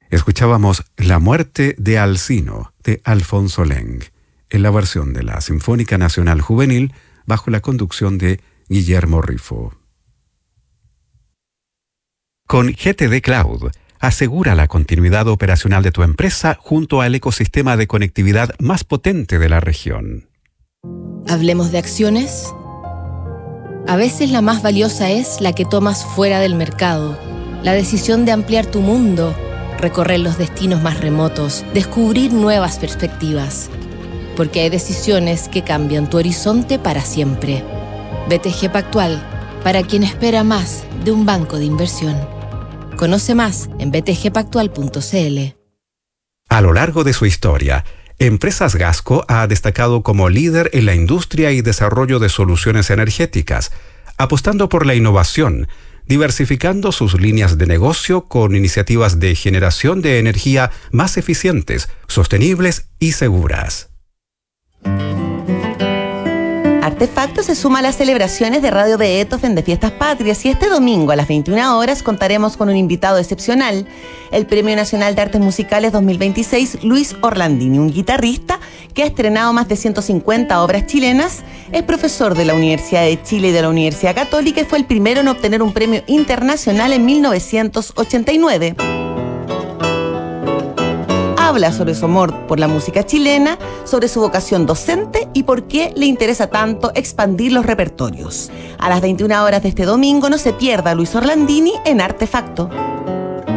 Escuchábamos La muerte de Alcino, de Alfonso Leng, en la versión de la Sinfónica Nacional Juvenil, bajo la conducción de Guillermo Rifo. Con GTD Cloud, asegura la continuidad operacional de tu empresa junto al ecosistema de conectividad más potente de la región. ¿Hablemos de acciones? A veces la más valiosa es la que tomas fuera del mercado. La decisión de ampliar tu mundo, recorrer los destinos más remotos, descubrir nuevas perspectivas. Porque hay decisiones que cambian tu horizonte para siempre. BTG Pactual, para quien espera más de un banco de inversión. Conoce más en btgpactual.cl. A lo largo de su historia, Empresas Gasco ha destacado como líder en la industria y desarrollo de soluciones energéticas, apostando por la innovación, diversificando sus líneas de negocio con iniciativas de generación de energía más eficientes, sostenibles y seguras. Artefacto se suma a las celebraciones de Radio Beethoven de Fiestas Patrias y este domingo a las 21 horas contaremos con un invitado excepcional, el Premio Nacional de Artes Musicales 2026, Luis Orlandini, un guitarrista que ha estrenado más de 150 obras chilenas, es profesor de la Universidad de Chile y de la Universidad Católica y fue el primero en obtener un premio internacional en 1989. Habla sobre su amor por la música chilena, sobre su vocación docente y por qué le interesa tanto expandir los repertorios. A las 21 horas de este domingo no se pierda Luis Orlandini en Artefacto.